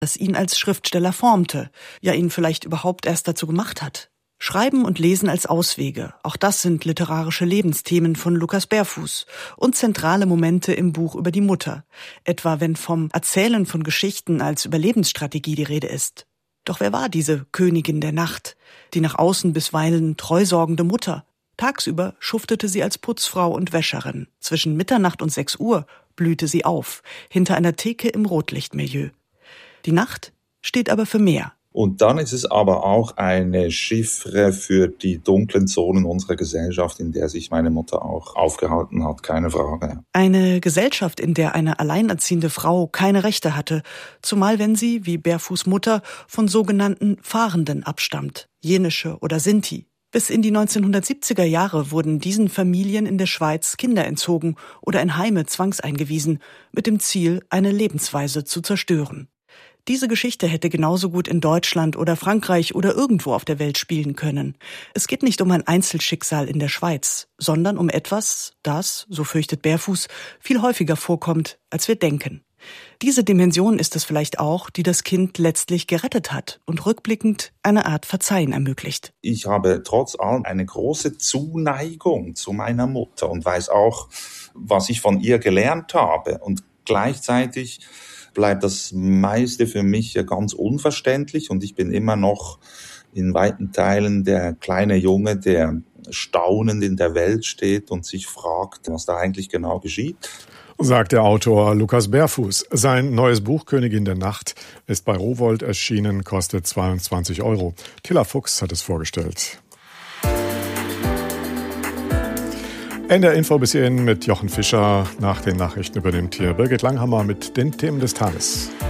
das ihn als Schriftsteller formte, ja ihn vielleicht überhaupt erst dazu gemacht hat. Schreiben und Lesen als Auswege, auch das sind literarische Lebensthemen von Lukas Berfuß und zentrale Momente im Buch über die Mutter, etwa wenn vom Erzählen von Geschichten als Überlebensstrategie die Rede ist. Doch wer war diese Königin der Nacht, die nach außen bisweilen treusorgende Mutter? Tagsüber schuftete sie als Putzfrau und Wäscherin. Zwischen Mitternacht und 6 Uhr blühte sie auf, hinter einer Theke im Rotlichtmilieu. Die Nacht steht aber für mehr. Und dann ist es aber auch eine Chiffre für die dunklen Zonen unserer Gesellschaft, in der sich meine Mutter auch aufgehalten hat, keine Frage. Eine Gesellschaft, in der eine alleinerziehende Frau keine Rechte hatte, zumal wenn sie, wie Berfuß Mutter, von sogenannten Fahrenden abstammt, Jenische oder Sinti. Bis in die 1970er Jahre wurden diesen Familien in der Schweiz Kinder entzogen oder in Heime zwangseingewiesen, mit dem Ziel, eine Lebensweise zu zerstören. Diese Geschichte hätte genauso gut in Deutschland oder Frankreich oder irgendwo auf der Welt spielen können. Es geht nicht um ein Einzelschicksal in der Schweiz, sondern um etwas, das, so fürchtet Berfuß, viel häufiger vorkommt, als wir denken. Diese Dimension ist es vielleicht auch, die das Kind letztlich gerettet hat und rückblickend eine Art Verzeihen ermöglicht. Ich habe trotz allem eine große Zuneigung zu meiner Mutter und weiß auch, was ich von ihr gelernt habe. Und gleichzeitig bleibt das meiste für mich ja ganz unverständlich und ich bin immer noch in weiten Teilen der kleine Junge, der staunend in der Welt steht und sich fragt, was da eigentlich genau geschieht. Sagt der Autor Lukas Berfuß. Sein neues Buch Königin der Nacht ist bei Rowohlt erschienen, kostet 22 €. Tilla Fuchs hat es vorgestellt. NDR Info bis hierhin mit Jochen Fischer. Nach den Nachrichten übernimmt hier Birgit Langhammer mit den Themen des Tages.